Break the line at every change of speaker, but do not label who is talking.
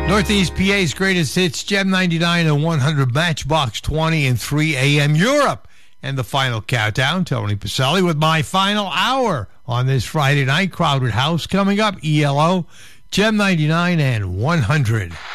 Northeast PA's greatest hits, Gem 99 and 100, Matchbox 20 and 3 a.m. Europe. And the final countdown, Tony Pacelli with my final hour on this Friday night. Crowded House coming up, ELO, Gem 99 and 100.